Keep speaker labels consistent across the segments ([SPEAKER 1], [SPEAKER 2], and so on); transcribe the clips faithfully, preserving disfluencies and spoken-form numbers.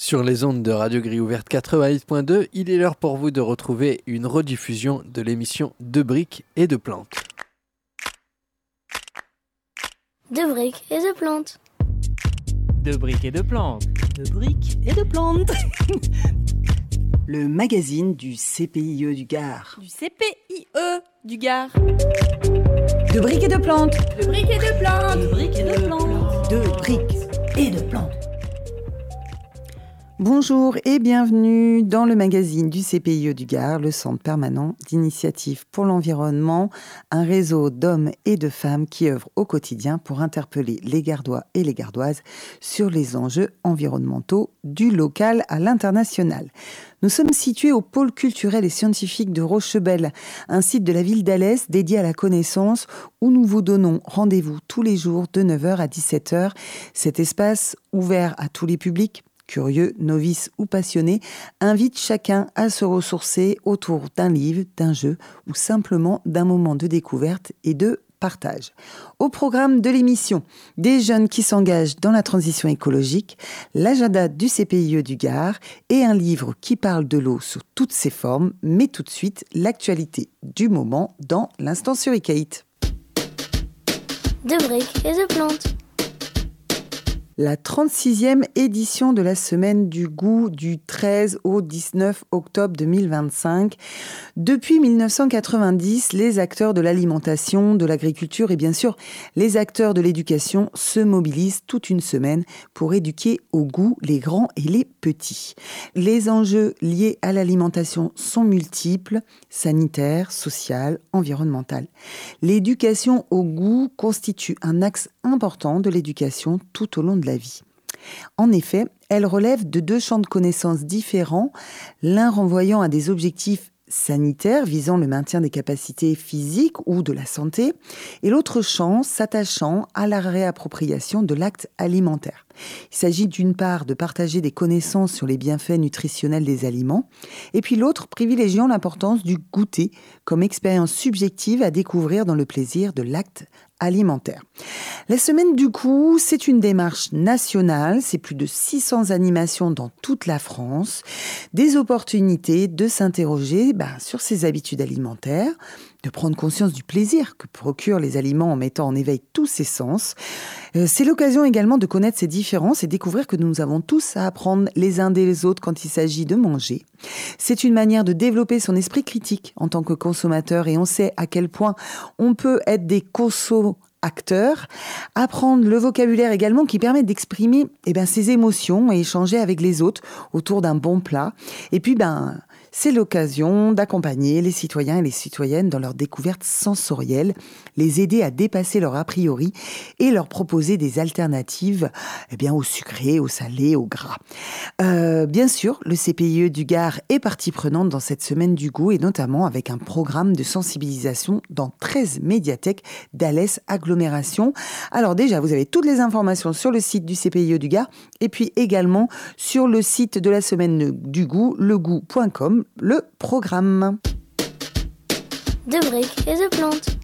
[SPEAKER 1] Sur les ondes de Radio Grille Ouverte quatre-vingt-huit point deux, il est l'heure pour vous de retrouver une rediffusion de l'émission De briques et de plantes.
[SPEAKER 2] De briques et de plantes.
[SPEAKER 3] De briques et de plantes.
[SPEAKER 4] De briques et de plantes. Le magazine du C P I E du Gard.
[SPEAKER 5] Du C P I E du Gard.
[SPEAKER 4] De briques et de plantes.
[SPEAKER 5] De briques et de plantes.
[SPEAKER 4] De briques et de plantes. De briques et de plantes. Bonjour et bienvenue dans le magazine du C P I E du Gard, le Centre permanent d'initiative pour l'environnement, un réseau d'hommes et de femmes qui œuvrent au quotidien pour interpeller les Gardois et les Gardoises sur les enjeux environnementaux du local à l'international. Nous sommes situés au pôle culturel et scientifique de Rochebelle, un site de la ville d'Alès dédié à la connaissance où nous vous donnons rendez-vous tous les jours de neuf heures à dix-sept heures. Cet espace ouvert à tous les publics, curieux, novices ou passionnés, invite chacun à se ressourcer autour d'un livre, d'un jeu ou simplement d'un moment de découverte et de partage. Au programme de l'émission, des jeunes qui s'engagent dans la transition écologique, l'agenda du C P I E du Gard et un livre qui parle de l'eau sous toutes ses formes, mais tout de suite l'actualité du moment dans l'Instant sur Icahit.
[SPEAKER 2] De briques et de plantes.
[SPEAKER 4] La trente-sixième édition de la Semaine du goût du treize au dix-neuf octobre deux mille vingt-cinq. Depuis mille neuf cent quatre-vingt-dix, les acteurs de l'alimentation, de l'agriculture et bien sûr les acteurs de l'éducation se mobilisent toute une semaine pour éduquer au goût les grands et les petits. Les enjeux liés à l'alimentation sont multiples, sanitaires, sociales, environnementales. L'éducation au goût constitue un axe important de l'éducation tout au long de la vie. En effet, elle relève de deux champs de connaissances différents, l'un renvoyant à des objectifs sanitaires visant le maintien des capacités physiques ou de la santé, et l'autre champ s'attachant à la réappropriation de l'acte alimentaire. Il s'agit d'une part de partager des connaissances sur les bienfaits nutritionnels des aliments, et puis l'autre privilégiant l'importance du goûter comme expérience subjective à découvrir dans le plaisir de l'acte alimentaire. La semaine du goût, c'est une démarche nationale, c'est plus de six cents animations dans toute la France, des opportunités de s'interroger ben, sur ses habitudes alimentaires, de prendre conscience du plaisir que procurent les aliments en mettant en éveil tous ses sens. Euh, c'est l'occasion également de connaître ces différences et découvrir que nous avons tous à apprendre les uns des autres quand il s'agit de manger. C'est une manière de développer son esprit critique en tant que consommateur et on sait à quel point on peut être des conso-acteurs, apprendre le vocabulaire également qui permet d'exprimer eh ben, ses émotions et échanger avec les autres autour d'un bon plat. Et puis, ben, c'est l'occasion d'accompagner les citoyens et les citoyennes dans leur découverte sensorielle, les aider à dépasser leur a priori et leur proposer des alternatives eh bien, au sucré, au salé, au gras. Euh, bien sûr, le C P I E du Gard est partie prenante dans cette semaine du goût et notamment avec un programme de sensibilisation dans treize médiathèques d'Alès Agglomération. Alors déjà, vous avez toutes les informations sur le site du C P I E du Gard et puis également sur le site de la semaine du goût, legoût point com. Le programme.
[SPEAKER 2] De briques et de plantes.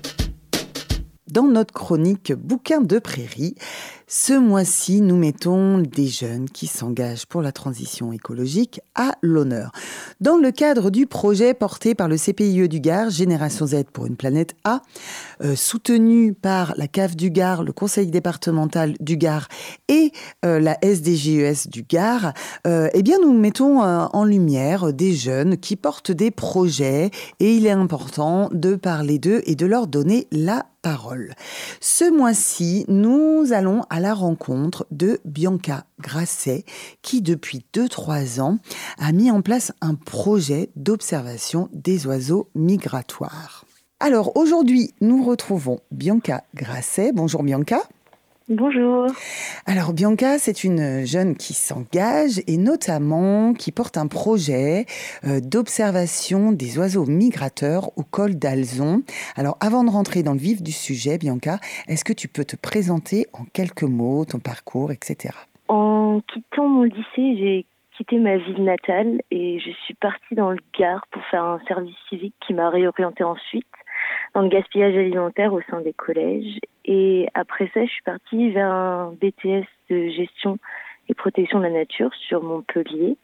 [SPEAKER 4] Dans notre chronique Bouquin de prairie, ce mois-ci, nous mettons des jeunes qui s'engagent pour la transition écologique à l'honneur. Dans le cadre du projet porté par le C P I E du Gard, Génération Z pour une planète A, euh, soutenu par la C A F du Gard, le Conseil départemental du Gard et euh, la S D G E S du Gard, euh, eh bien, nous mettons euh, en lumière des jeunes qui portent des projets et il est important de parler d'eux et de leur donner la parole. Ce mois-ci, nous allons à la rencontre de Bianca Grasset, qui depuis deux trois ans a mis en place un projet d'observation des oiseaux migratoires. Alors aujourd'hui, nous retrouvons Bianca Grasset. Bonjour Bianca.
[SPEAKER 6] Bonjour.
[SPEAKER 4] Alors Bianca, c'est une jeune qui s'engage et notamment qui porte un projet euh, d'observation des oiseaux migrateurs au col d'Alzon. Alors avant de rentrer dans le vif du sujet, Bianca, est-ce que tu peux te présenter en quelques mots, ton parcours, et cetera.
[SPEAKER 6] En quittant mon lycée, j'ai quitté ma ville natale et je suis partie dans le Gard pour faire un service civique qui m'a réorientée ensuite dans le gaspillage alimentaire au sein des collèges. Et après ça, je suis partie vers un B T S de gestion et protection de la nature sur Montpellier.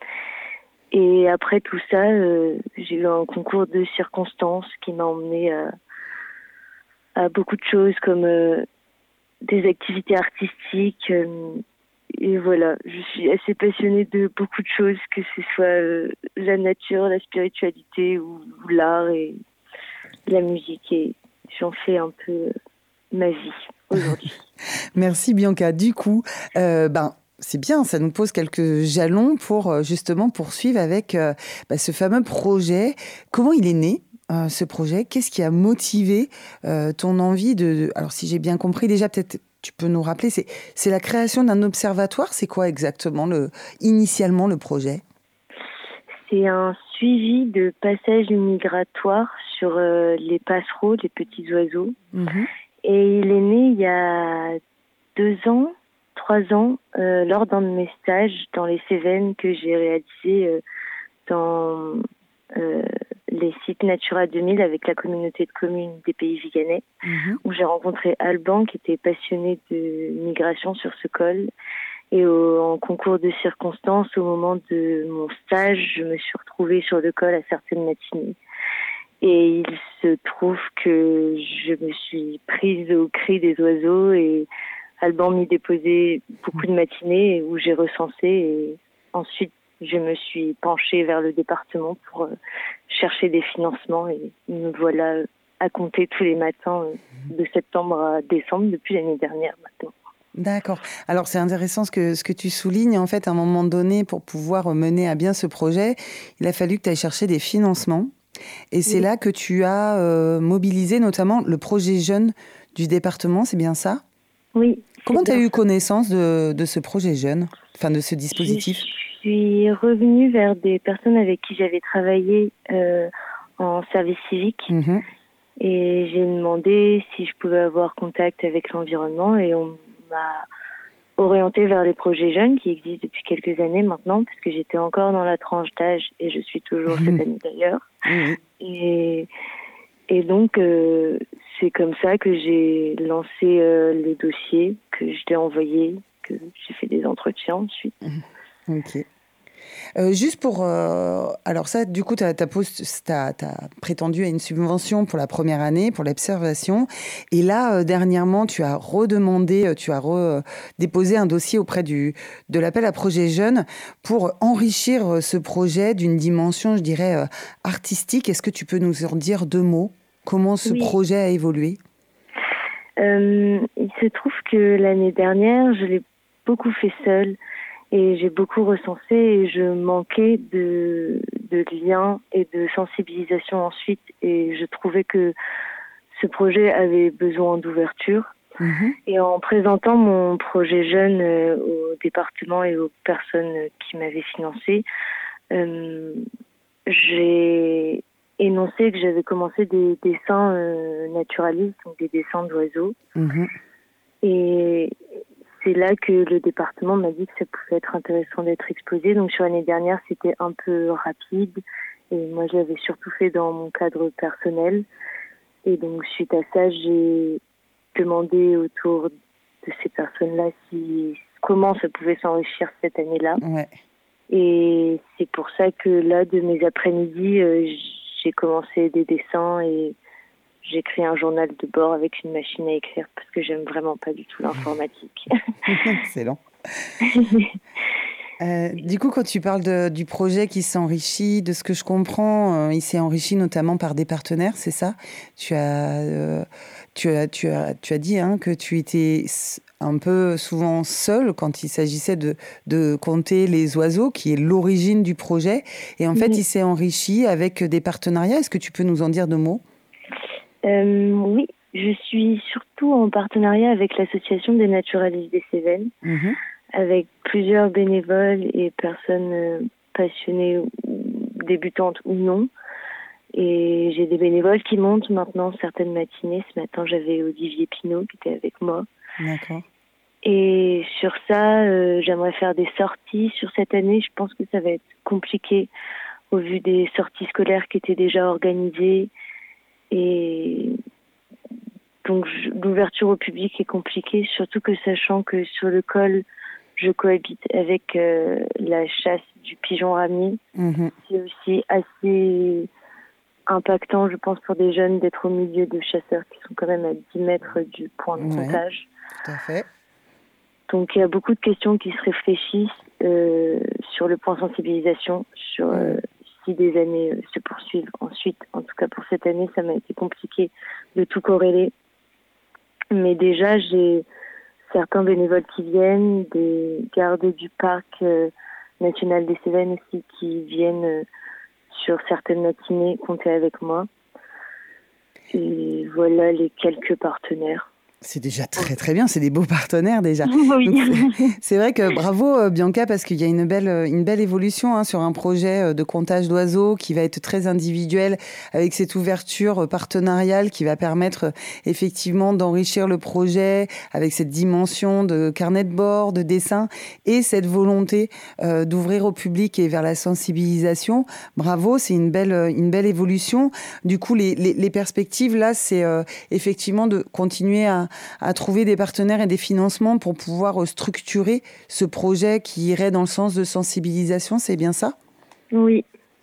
[SPEAKER 6] Et après tout ça, euh, j'ai eu un concours de circonstances qui m'a emmené à, à beaucoup de choses comme euh, des activités artistiques. Euh, et voilà, je suis assez passionnée de beaucoup de choses, que ce soit euh, la nature, la spiritualité ou, ou l'art et la musique. Et j'en fais un peu euh, ma vie aujourd'hui.
[SPEAKER 4] Merci Bianca. Du coup, euh, ben... c'est bien, ça nous pose quelques jalons pour justement poursuivre avec euh, bah, ce fameux projet. Comment il est né, euh, ce projet ? Qu'est-ce qui a motivé euh, ton envie de, de... Alors, si j'ai bien compris, déjà, peut-être tu peux nous rappeler, c'est, c'est la création d'un observatoire. C'est quoi exactement, le, initialement, le projet ?
[SPEAKER 6] C'est un suivi de passages migratoires sur euh, les passereaux, les petits oiseaux. Mmh. Et il est né il y a deux ans. Trois ans, euh, lors d'un de mes stages dans les Cévennes que j'ai réalisé euh, dans euh, les sites Natura deux mille avec la communauté de communes des Pays Viganais, mmh. où j'ai rencontré Alban qui était passionné de migration sur ce col. Et au, en concours de circonstances, au moment de mon stage, je me suis retrouvée sur le col à certaines matinées. Et il se trouve que je me suis prise au cri des oiseaux et Alban m'y déposait beaucoup de matinées où j'ai recensé et ensuite je me suis penchée vers le département pour euh, chercher des financements et me voilà à compter tous les matins euh, de septembre à décembre depuis l'année dernière maintenant.
[SPEAKER 4] D'accord. Alors c'est intéressant ce que, ce que tu soulignes. En fait, à un moment donné, pour pouvoir mener à bien ce projet, il a fallu que tu ailles chercher des financements. Et c'est oui. là que tu as euh, mobilisé notamment le projet jeune du département, c'est bien ça ?
[SPEAKER 6] Oui.
[SPEAKER 4] Comment tu as eu connaissance de, de ce projet jeune, enfin de ce dispositif ?
[SPEAKER 6] Je suis revenue vers des personnes avec qui j'avais travaillé euh, en service civique mmh. et j'ai demandé si je pouvais avoir contact avec l'environnement et on m'a orientée vers les projets jeunes qui existent depuis quelques années maintenant parce que j'étais encore dans la tranche d'âge et je suis toujours mmh. cette année d'ailleurs. Mmh. Et, et donc... Euh, c'est comme ça que j'ai lancé euh, les dossiers, que je l'ai envoyé, que j'ai fait des entretiens ensuite.
[SPEAKER 4] Ok. Euh, juste pour... Euh, alors ça, du coup, tu as prétendu à une subvention pour la première année, pour l'observation. Et là, euh, dernièrement, tu as redemandé, tu as re, déposé un dossier auprès du, de l'appel à projet jeune pour enrichir ce projet d'une dimension, je dirais, euh, artistique. Est-ce que tu peux nous en dire deux mots ? Comment ce oui. projet a évolué ?
[SPEAKER 6] euh, Il se trouve que l'année dernière, je l'ai beaucoup fait seule et j'ai beaucoup recensé et je manquais de, de liens et de sensibilisation ensuite et je trouvais que ce projet avait besoin d'ouverture. Mmh. Et en présentant mon projet jeune euh, au département et aux personnes qui m'avaient financé, euh, j'ai... énoncé que j'avais commencé des dessins euh, naturalistes, donc des dessins d'oiseaux. Mmh. Et c'est là que le département m'a dit que ça pouvait être intéressant d'être exposé. Donc sur l'année dernière, c'était un peu rapide. Et moi, je l'avais surtout fait dans mon cadre personnel. Et donc suite à ça, j'ai demandé autour de ces personnes-là si, comment ça pouvait s'enrichir cette année-là.
[SPEAKER 4] Ouais.
[SPEAKER 6] Et c'est pour ça que là, de mes après-midi, euh, j'ai commencé des dessins et j'ai créé un journal de bord avec une machine à écrire parce que j'aime vraiment pas du tout l'informatique.
[SPEAKER 4] Excellent. euh, du coup, quand tu parles de, du projet qui s'enrichit, de ce que je comprends, euh, il s'est enrichi notamment par des partenaires, c'est ça ? Tu as, euh, tu as, tu as, tu as dit hein, que tu étais un peu souvent seule quand il s'agissait de, de compter les oiseaux, qui est l'origine du projet. Et en fait, oui. il s'est enrichi avec des partenariats. Est-ce que tu peux nous en dire deux mots ?
[SPEAKER 6] euh, Oui, je suis surtout en partenariat avec l'association des naturalistes des Cévennes, mmh. avec plusieurs bénévoles et personnes passionnées, débutantes ou non. Et j'ai des bénévoles qui montent maintenant certaines matinées. Ce matin, j'avais Olivier Pinault qui était avec moi.
[SPEAKER 4] D'accord.
[SPEAKER 6] Et sur ça, euh, j'aimerais faire des sorties. Sur cette année, je pense que ça va être compliqué au vu des sorties scolaires qui étaient déjà organisées. Et donc, je, l'ouverture au public est compliquée, surtout que sachant que sur le col, je cohabite avec euh, la chasse du pigeon ramier. Mmh. C'est aussi assez impactant, je pense, pour des jeunes d'être au milieu de chasseurs qui sont quand même à dix mètres du point de
[SPEAKER 4] ouais,
[SPEAKER 6] comptage.
[SPEAKER 4] Tout à fait.
[SPEAKER 6] Donc il y a beaucoup de questions qui se réfléchissent euh, sur le point sensibilisation, sur euh, si des années euh, se poursuivent ensuite. En tout cas pour cette année, ça m'a été compliqué de tout corréler. Mais déjà, j'ai certains bénévoles qui viennent, des gardes du parc euh, national des Cévennes aussi qui viennent euh, sur certaines matinées compter avec moi. Et voilà les quelques partenaires.
[SPEAKER 4] C'est déjà très très bien, c'est des beaux partenaires déjà.
[SPEAKER 6] Oui.
[SPEAKER 4] Donc, c'est, c'est vrai que bravo Bianca, parce qu'il y a une belle, une belle évolution hein, sur un projet de comptage d'oiseaux qui va être très individuel, avec cette ouverture partenariale qui va permettre effectivement d'enrichir le projet avec cette dimension de carnet de bord, de dessin et cette volonté euh, d'ouvrir au public et vers la sensibilisation. Bravo, c'est une belle, une belle évolution. Du coup, les, les, les perspectives là, c'est euh, effectivement de continuer à à trouver des partenaires et des financements pour pouvoir structurer ce projet qui irait dans le sens de sensibilisation, c'est bien ça ?
[SPEAKER 6] Oui,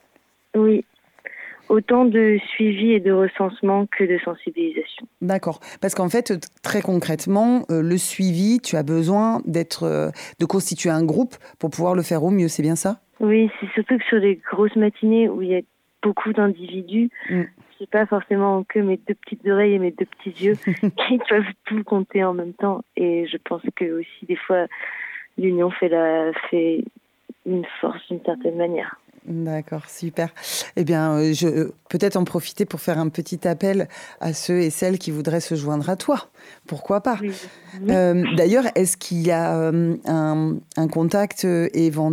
[SPEAKER 6] oui. Autant de suivi et de recensement que de sensibilisation.
[SPEAKER 4] D'accord. Parce qu'en fait, très concrètement, euh, le suivi, tu as besoin d'être, euh, de constituer un groupe pour pouvoir le faire au mieux, c'est bien ça ?
[SPEAKER 6] Oui, c'est surtout que sur les grosses matinées où il y a beaucoup d'individus, mm. c'est pas forcément que mes deux petites oreilles et mes deux petits yeux qui peuvent tout compter en même temps. Et je pense que aussi des fois l'union fait la fait une force d'une certaine manière.
[SPEAKER 4] D'accord, super. Eh bien, je peut-être en profiter pour faire un petit appel à ceux et celles qui voudraient se joindre à toi. Pourquoi pas ? Oui. Euh, d'ailleurs, est-ce qu'il y a euh, un, un contact éventuel ?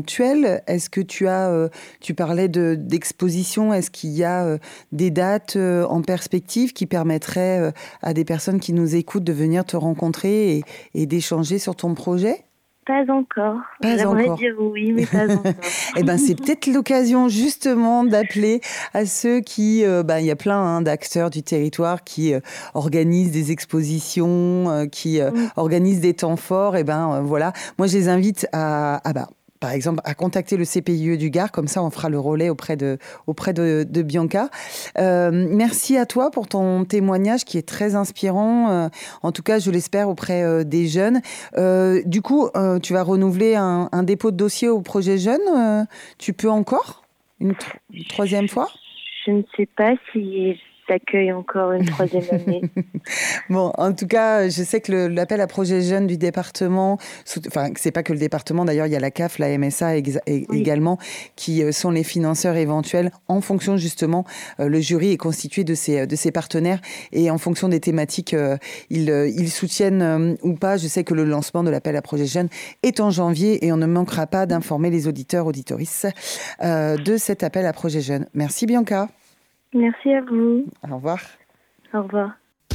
[SPEAKER 4] Est-ce que tu as, euh, tu parlais de, d'exposition, est-ce qu'il y a euh, des dates euh, en perspective qui permettraient euh, à des personnes qui nous écoutent de venir te rencontrer et, et d'échanger sur ton projet ?
[SPEAKER 6] Pas encore.
[SPEAKER 4] Pas
[SPEAKER 6] J'aimerais
[SPEAKER 4] encore.
[SPEAKER 6] dire oui, mais pas encore.
[SPEAKER 4] Eh ben, c'est peut-être l'occasion justement d'appeler à ceux qui, euh, ben, il y a plein hein, d'acteurs du territoire qui euh, organisent des expositions, euh, qui euh, mm. organisent des temps forts. Et ben euh, voilà, moi je les invite à, à bah, par exemple, à contacter le C P I E du Gard, comme ça on fera le relais auprès de, auprès de, de Bianca. Euh, merci à toi pour ton témoignage qui est très inspirant, euh, en tout cas je l'espère auprès euh, des jeunes. Euh, du coup, euh, tu vas renouveler un, un dépôt de dossier au projet jeune, euh, tu peux encore une, tr- une troisième fois ?
[SPEAKER 6] Je ne sais pas si j'accueille encore une troisième année.
[SPEAKER 4] Bon, en tout cas, je sais que le, l'appel à projet jeune du département, enfin, c'est pas que le département, d'ailleurs, il y a la C A F, la M S A ex, oui. également, qui sont les financeurs éventuels en fonction, justement, euh, le jury est constitué de ces, de ces partenaires et en fonction des thématiques, euh, ils, ils soutiennent euh, ou pas. Je sais que le lancement de l'appel à projet jeune est en janvier et on ne manquera pas d'informer les auditeurs, auditorices euh, de cet appel à projet jeune. Merci Bianca.
[SPEAKER 6] Merci à vous.
[SPEAKER 4] Au revoir.
[SPEAKER 6] Au revoir.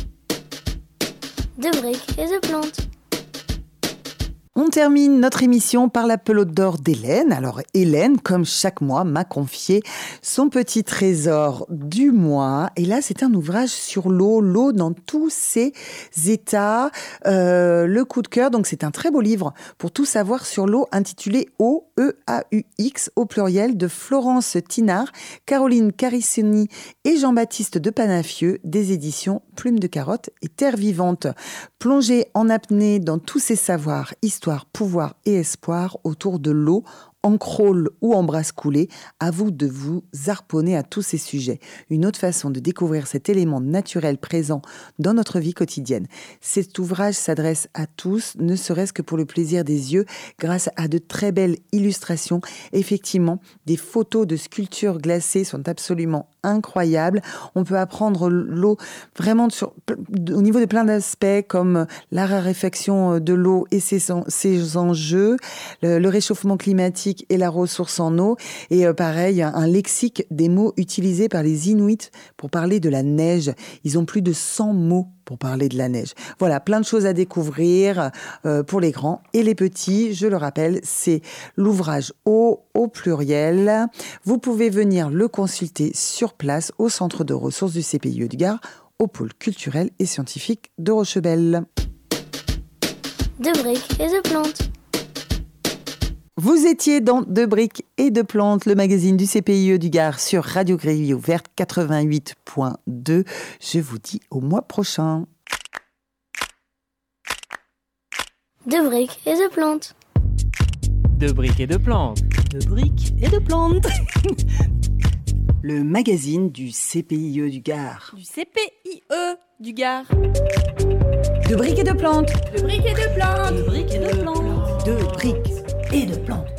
[SPEAKER 2] De briques et de plantes.
[SPEAKER 4] On termine notre émission par la pelote d'or d'Hélène. Alors Hélène, comme chaque mois, m'a confié son petit trésor du mois. Et là, c'est un ouvrage sur l'eau, l'eau dans tous ses états. Euh, le coup de cœur, donc c'est un très beau livre pour tout savoir sur l'eau intitulé Eau, E A U X, au pluriel, de Florence Tinard, Caroline Carissoni et Jean-Baptiste de Panafieux, des éditions Plume de Carotte et Terre Vivante. Plongez en apnée dans tous ces savoirs, histoire, pouvoir et espoir autour de l'eau, en crawl ou en brasse coulée, à vous de vous harponner à tous ces sujets. Une autre façon de découvrir cet élément naturel présent dans notre vie quotidienne. Cet ouvrage s'adresse à tous, ne serait-ce que pour le plaisir des yeux, grâce à de très belles illustrations. Effectivement, des photos de sculptures glacées sont absolument incroyables. On peut apprendre l'eau vraiment sur, au niveau de plein d'aspects, comme la raréfaction de l'eau et ses, ses enjeux, le, le réchauffement climatique et la ressource en eau, et euh, pareil, un lexique des mots utilisés par les Inuits pour parler de la neige. Ils ont plus de cent mots pour parler de la neige. Voilà, plein de choses à découvrir euh, pour les grands et les petits. Je le rappelle, c'est l'ouvrage Eau au pluriel. Vous pouvez venir le consulter sur place au centre de ressources du C P I E du Gard, au pôle culturel et scientifique de Rochebelle.
[SPEAKER 2] De briques et de plantes.
[SPEAKER 4] Vous étiez dans De briques et de plantes, le magazine du C P I E du Gard sur Radio Grévy Ouverte quatre-vingt-huit point deux. Je vous dis au mois prochain.
[SPEAKER 2] De briques et de plantes.
[SPEAKER 3] De briques et de plantes.
[SPEAKER 7] De briques et de plantes. Le magazine du C P I E du Gard.
[SPEAKER 5] Du C P I E du Gard.
[SPEAKER 7] De briques et de plantes.
[SPEAKER 5] De briques et de plantes.
[SPEAKER 7] De briques et de plantes. De briques et de plantes.